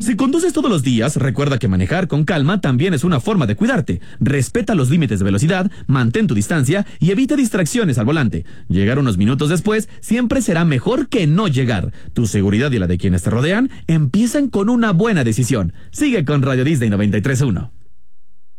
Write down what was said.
Si conduces todos los días, recuerda que manejar con calma también es una forma de cuidarte. Respeta los límites de velocidad, mantén tu distancia y evita distracciones al volante. Llegar unos minutos después siempre será mejor que no llegar. Tu seguridad y la de quienes te rodean empiezan con una buena decisión. Sigue con Radio Disney 93.1.